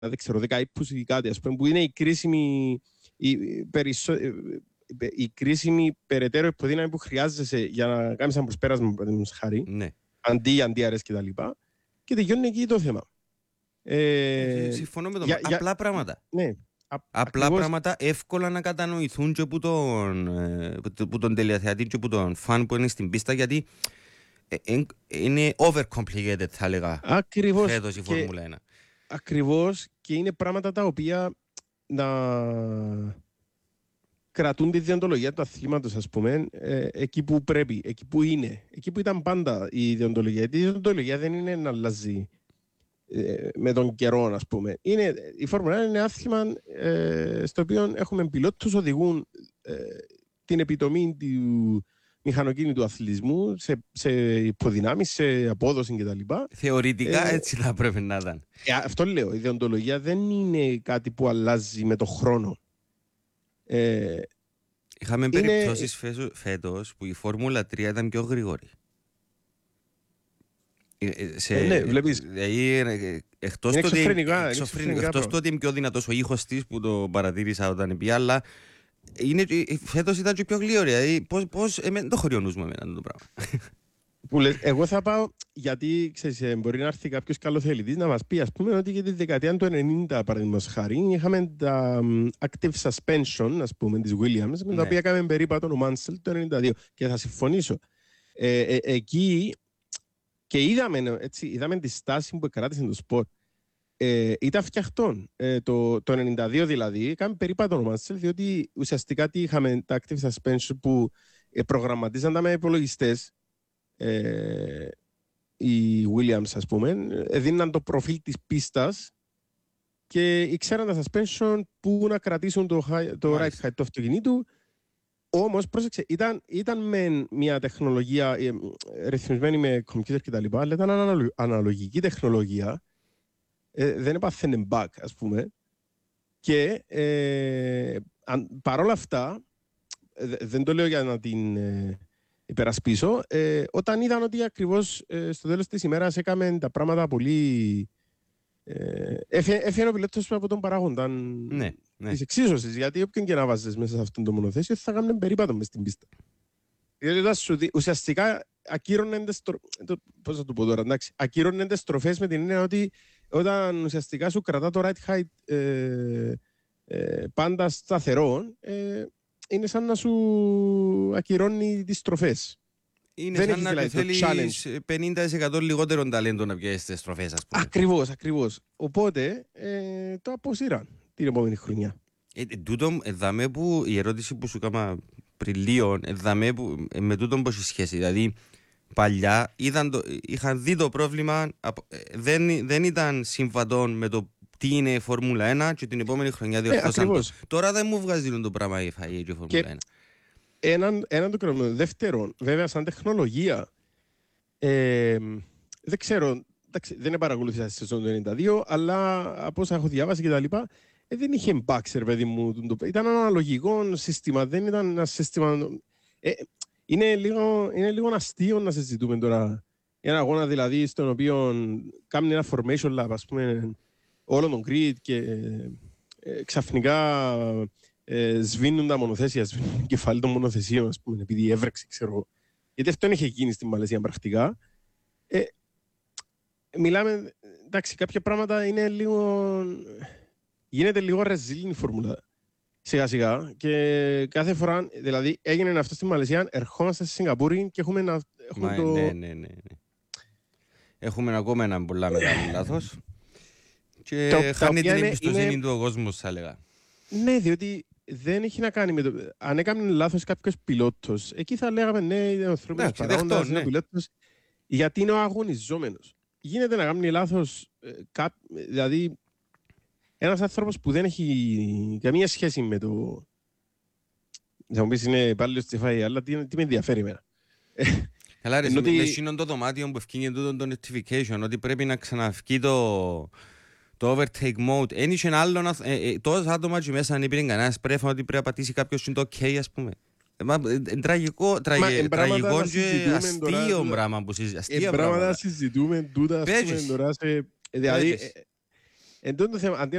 δεν ξέρω, 10 ύπους ή κάτι, ας πούμε, που είναι η κρίσιμη περαιτέρω υποδύναμη που χρειάζεσαι για να κάνεις ένα προσπέρασμα, παραδείγματος χάρη, Ναι. αντί-αρές κτλ. Και τελειώνει εκεί το θέμα. Συμφωνώ με το απλά πράγματα. Ναι. Απλά πράγματα εύκολα να κατανοηθούν και που τον τελειοθεατή και που τον φαν που είναι στην πίστα, γιατί είναι overcomplicated, θα έλεγα. Ακριβώς. Φέτος η Φόρμουλα 1. Ακριβώς, και είναι πράγματα τα οποία να κρατούν τη διοντολογία του αθλήματος, ας πούμε, εκεί που πρέπει, εκεί που είναι, εκεί που ήταν πάντα η διοντολογία. Η διοντολογία δεν είναι να αλλάζει με τον καιρό, ας πούμε. Η Φόρμουλα 1 είναι άθλημα στο οποίο έχουμε πιλότους, οδηγούν την επιτομή του μηχανοκίνητου αθλητισμού σε υποδυνάμεις, σε απόδοση κτλ. Θεωρητικά έτσι θα πρέπει να ήταν. Αυτό λέω. Η διοντολογία δεν είναι κάτι που αλλάζει με το χρόνο. Είχαμε περιπτώσεις φέτος που η Φόρμουλα 3 ήταν πιο γρήγορη. Ναι, βλέπεις. Εκτός του ότι είναι πιο δυνατός ο ήχος της, που το παρατήρησα όταν πει, αλλά φέτος ήταν και πιο γλύωρη. Δηλαδή, πώς δεν το χωρεί ο νους μου εμένα το πράγμα. Εγώ θα πάω, γιατί ξέρεις, μπορεί να έρθει κάποιος καλοθελητής να μας πει, ας πούμε, ότι για τη δεκαετία του 90, παραδείγματος χάρη, είχαμε τα active suspension, ας πούμε, της Williams, με τα οποία έκαμε περίπατο ο Mansell το 92. Και θα συμφωνήσω. Εκεί και είδαμε τη στάση που κράτησε το σπορ. Ήταν φτιαχτόν. Το 92 δηλαδή, είχαμε περίπατο ο Mansell, διότι ουσιαστικά είχαμε τα active suspension που προγραμματίζαν με υπολογιστές. Οι Williams, ας πούμε, δίναν το προφίλ της πίστας και ήξεραν τα suspension που να κρατήσουν το right height του αυτοκινήτου. Όμως, πρόσεξε, ήταν με μια τεχνολογία ρυθμισμένη με κομπιούτερ κτλ, αλλά ήταν αναλογική τεχνολογία. Δεν έπαθαινε bug, ας πούμε. Και παρόλα αυτά, δεν το λέω για να την υπερασπίσω, όταν είδαν ότι ακριβώς στο τέλος της ημέρας έκαμε τα πράγματα πολύ... Έφυγε ο πιλότος από τον παράγοντα της εξίσωσης, γιατί όποιον και να βάζεις μέσα σε αυτόν το μονοθέσιο θα κάνουν περίπατο μες στην πίστα. Διότι ουσιαστικά ακύρωνε στροφές με την έννοια ότι όταν ουσιαστικά σου κρατά το right height πάντα σταθερό, είναι σαν να σου ακυρώνει τις στροφές. Είναι σαν να θέλεις 50% λιγότερων ταλέντων να πιέσεις τις στροφές, ας πούμε. Ακριβώς. Οπότε το αποσύραν την επόμενη χρονιά. Εδάμε που η ερώτηση που σου έκανα πριν λίγο, με τούτον πώς έχει σχέση. Δηλαδή, παλιά είχαν δει το πρόβλημα, δεν ήταν συμβατόν με το τι είναι η Φόρμουλα 1 και την επόμενη χρονιά διορθώσαν το. Τώρα δεν μου βγάζει το πράγμα η FIA και η Φόρμουλα 1. Έναν το κρίνο. Δεύτερον, βέβαια, σαν τεχνολογία, δεν ξέρω, δεν παρακολούθησα στη σεζόν του 92, αλλά από όσα έχω διάβασει κτλ. Δεν είχε μπάξερ, παιδί μου. Ήταν ένα αναλογικό σύστημα, δεν ήταν ένα σύστημα. Είναι λίγο αστείο να συζητούμε τώρα. Ένα αγώνα δηλαδή στον οποίο κάνει ένα formation lab, ας πούμε, όλο τον grid και ξαφνικά σβήνουν τα μονοθέσια, σβήνουν κεφάλι των μονοθεσίων, ας πούμε, επειδή έβρεξε, ξέρω. Γιατί αυτό δεν είχε γίνει στην Μαλαισία πρακτικά. Μιλάμε, εντάξει, κάποια πράγματα είναι λίγο... Γίνεται λίγο ρεζίλινη η φόρμουλα. Σιγά σιγά. Και κάθε φορά, δηλαδή, έγινε αυτό στη Μαλαισία, ερχόμαστε στη Σιγκαπούρη και έχουμε να... Ναι. Έχουμε ακόμα ένα πολλά μεγάλο λάθος. Και χάνει την εμπιστοσύνη του ο κόσμος, θα έλεγα. Ναι, διότι δεν έχει να κάνει με το... Αν έκανε λάθος κάποιος πιλότος, εκεί θα λέγαμε ναι, είναι ο ανθρώπινος παράγοντας, είναι ο πιλότος, γιατί είναι ο αγωνιζόμενος. Γίνεται να κάνει λάθος, δηλαδή ένας άνθρωπος που δεν έχει καμία σχέση με το... Θα μου πεις είναι υπάλληλος της FIA, αλλά τι με ενδιαφέρει εμένα. Καλά ρε, με εκείνον το δωμάτιο που ευκήγε το notification, ότι πρέπει να ξαναυκεί το overtake mode. Εν είχε άλλο, τόσα άτομα και μέσα αν υπήρχε κανένας πρέφα ότι πρέπει να πατήσει κάποιος το OK, ας πούμε. Τραγικό και αστείο πράγμα που συζητούμε. Πράγματα συζητούμε τούτα, ας πούμε, τώρα σε... Δηλαδή, Εν τούτο το θέμα, αντί